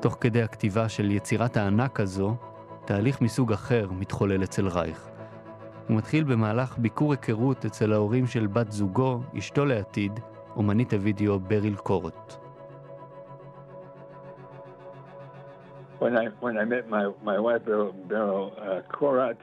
תוך כדי הכתיבה של יצירת הענק הזו, תהליך מסוג אחר מתחולל אצל רייך. הוא מתחיל במהלך ביקור היכרות אצל ההורים של בת זוגו, אשתו לעתיד, אומנית הוידאו בריל קורוט. When I met my wife, Beryl Korat,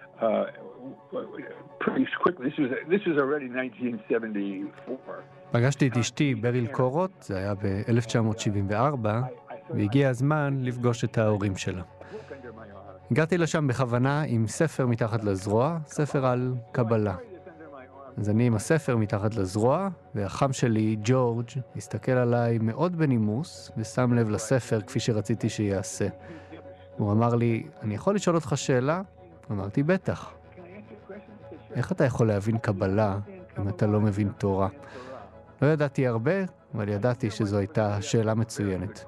pretty quickly, this was already 1974. פגשתי את אשתי בריל קורוט, זה היה ב-1974, והגיע הזמן לפגוש את ההורים שלה. הגעתי לשם בכוונה עם ספר מתחת לזרוע, ספר על קבלה. אז אני עם הספר מתחת לזרוע, והחם שלי, ג'ורג', הסתכל עליי מאוד בנימוס, ושם לב לספר כפי שרציתי שיעשה. הוא אמר לי, אני יכול לשאול אותך שאלה? אמרתי, בטח. איך אתה יכול להבין קבלה אם אתה לא מבין תורה? לא ידעתי הרבה, אבל ידעתי שזו הייתה שאלה מצוינת.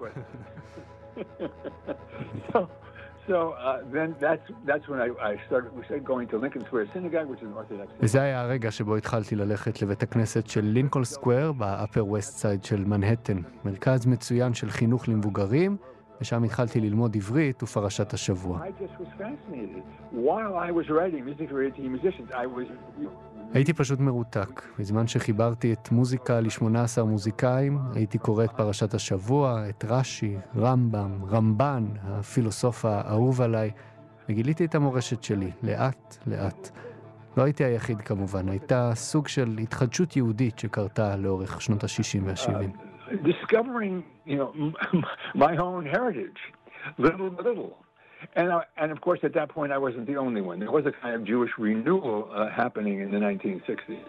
Then that's when we started going to Lincoln Square Synagogue, which is an Orthodox. וזה היה הרגע שבו התחלתי ללכת לבית הכנסת של לינקולן סקוואר באפר ווסט סייד של מנהטן, מרכז מצוין של חינוך למבוגרים, ושם התחלתי ללמוד עברית ופרשת השבוע. I just was fascinated. While I was writing music for 18 musicians, I was הייתי פשוט מרותק. בזמן שחיברתי את מוזיקה ל-18 מוזיקאים, הייתי קורא את פרשת השבוע, את רש"י, רמב"ם, רמב"ן, הפילוסוף האהוב עליי, וגיליתי את המורשת שלי, לאט לאט. לא הייתי היחיד כמובן, הייתה סוג של התחדשות יהודית שקרתה לאורך שנות ה-60 וה-70. discovering, my own heritage, little by little. And of course, at that point, I wasn't the only one. There was a kind of Jewish renewal happening in the 1960s.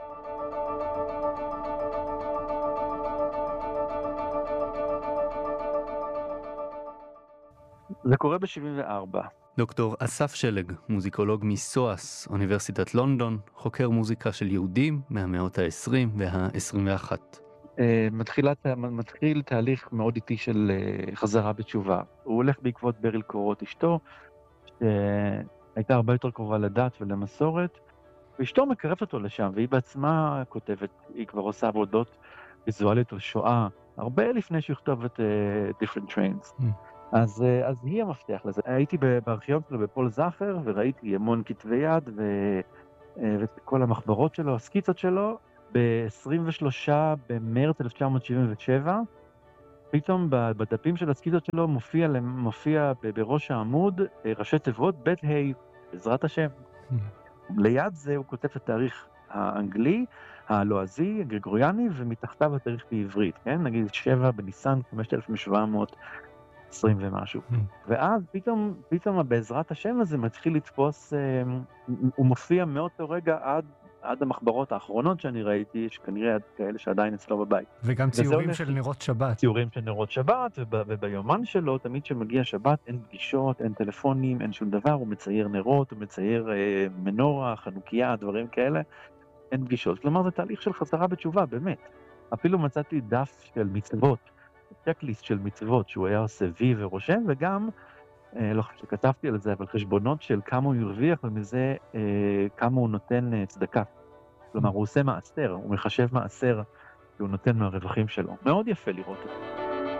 זה קורה ב-74. דוקטור אסף שלג, מוזיקולוג מסואס, אוניברסיטת לונדון, חוקר מוזיקה של יהודים מהמאות ה-20 וה-21. מתחיל תהליך מאוד איטי של חזרה בתשובה. הוא הולך בעקבות בריל קורוט אשתו, שהייתה הרבה יותר קרובה לדת ולמסורת, ואשתו מקרבת אותו לשם, והיא בעצמה כותבת, היא כבר עושה עבודות ויזואליות על שואה, הרבה לפני שיכתוב את Different Trains. אז היא המפתח לזה. הייתי בארכיון שלו בפול זאכר, וראיתי המון כתבי יד, וכל המחברות שלו, הסקיצות שלו, ב-23 במרץ 1977, פתאום בדפים של הסקיצות שלו מופיע בראש העמוד ראשי תיבות בית ה' בעזרת השם. ליד זה הוא כותב את התאריך האנגלי, הלועזי, הגרגוריאני, ומתחתיו התאריך בעברית, כן? נגיד 7 בניסן 5720 ומשהו. ואז פתאום בעזרת השם הזה מתחיל לתפוס, הוא מופיע מאותו רגע עד המחברות האחרונות שאני ראיתי, יש כנראה כאלה שעדיין אצלו בבית. וגם ציורים של נרות שבת. ציורים של נרות שבת, וביומן שלו, תמיד שמגיע שבת, אין פגישות, אין טלפונים, אין שום דבר, הוא מצייר נרות, הוא מצייר מנורה, חנוכיה, דברים כאלה, אין פגישות. כלומר, זה תהליך של חזרה בתשובה, באמת. אפילו מצאתי דף של מצוות, צ'קליסט של מצוות, שהוא היה עושה וי ורושם, וגם, לא חושב שכתבתי על זה, אבל חשבונות של כמה הוא ירוויח, ומזה כמה הוא נותן צדקה. כלומר, הוא עושה מעשר, הוא מחשב מעשר, שהוא נותן מהרווחים שלו. מאוד יפה לראות את זה.